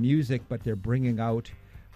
music, but they're bringing out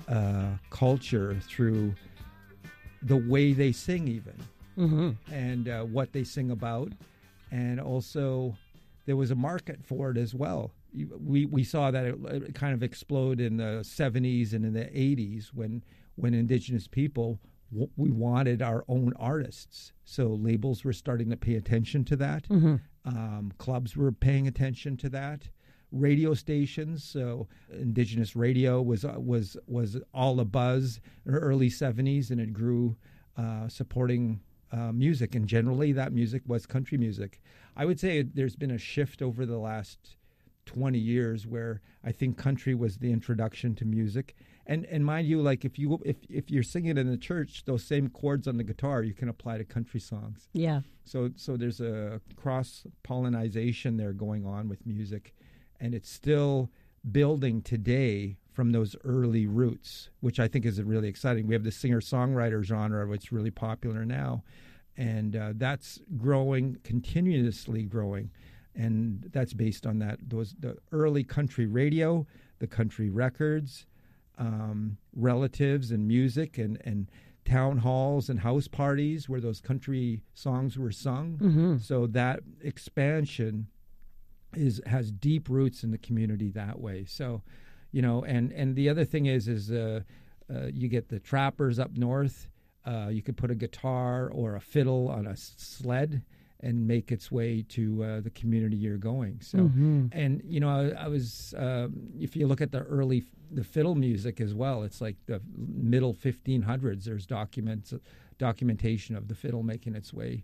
culture through the way they sing even, and what they sing about. And also there was a market for it as well. We saw that it kind of explode in the 70s and in the 80s when Indigenous people, we wanted our own artists. So labels were starting to pay attention to that. Clubs were paying attention to that. Radio stations, so Indigenous radio was all a buzz in the early 70s, and it grew supporting music. And generally that music was country music. I would say there's been a shift over the last 20 years where I think country was the introduction to music. And mind you, like if you're singing in the church, those same chords on the guitar you can apply to country songs. Yeah. So there's a cross-pollinization there going on with music, and it's still building today from those early roots, which I think is really exciting. We have the singer-songwriter genre, which is really popular now, and that's growing, continuously growing. And that's based on the early country radio, the country records, relatives and music, and town halls and house parties where those country songs were sung. So that expansion has deep roots in the community that way. So, and the other thing is you get the trappers up north. You could put a guitar or a fiddle on a sled and make its way to the community you're going. So, and I was if you look at the fiddle music as well, it's like the middle 1500s. There's documentation of the fiddle making its way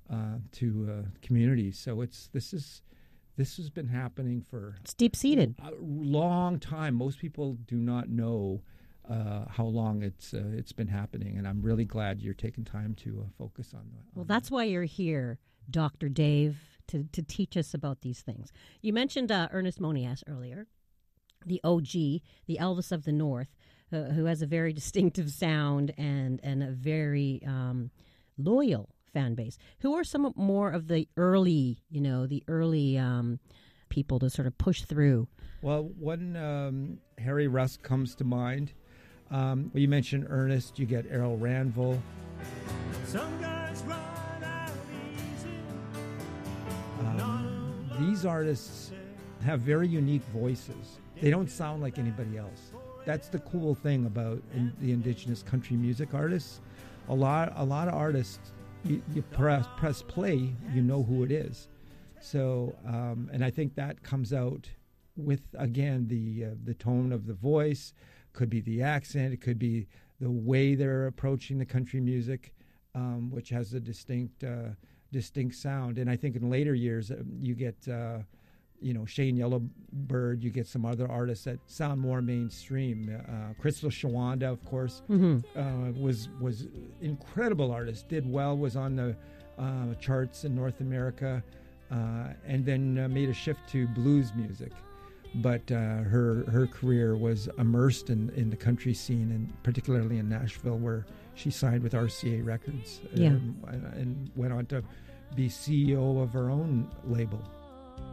to communities. So this has been happening for it's deep-seated a long time. Most people do not know how long it's been happening, and I'm really glad you're taking time to focus on that. Well, that's why you're here, Dr. Dave, to teach us about these things. You mentioned Ernest Monias earlier, the OG, the Elvis of the North, who has a very distinctive sound and a very loyal fan base. Who are some more of the early people to sort of push through? Well, one Harry Rusk comes to mind. You mentioned Ernest. You get Errol Ranville. Some guys run out easy. These artists have very unique voices. They don't sound like anybody else. That's the cool thing about the Indigenous country music artists. A lot of artists, you press play, you know who it is. So, and I think that comes out with, again, the tone of the voice. Could be the accent. It could be the way they're approaching the country music, which has a distinct sound. And I think in later years, you get, Shane Yellowbird. You get some other artists that sound more mainstream. Crystal Shawanda, of course, was incredible artist. Did well. Was on the charts in North America, and then made a shift to blues music. But her career was immersed in the country scene, and particularly in Nashville, where she signed with RCA Records and went on to be CEO of her own label.